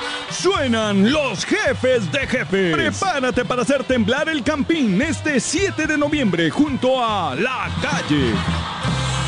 Suenan los jefes de jefes. Prepárate para hacer temblar el Campín este 7 de noviembre junto a La Calle.